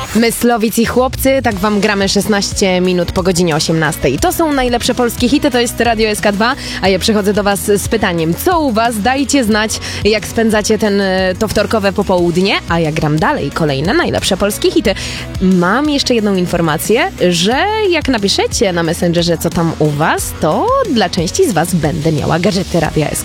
Myslowic i chłopcy, tak wam gramy 16 minut po godzinie 18. To są najlepsze polskie hity, to jest Radio SK2, a ja przychodzę do was z pytaniem, co u was? Dajcie znać, jak spędzacie to wtorkowe popołudnie, a ja gram dalej kolejne najlepsze polskie hity. Mam jeszcze jedną informację, że jak napiszecie na Messengerze, co tam u was, to dla części z was będę miała gadżety Radia SK.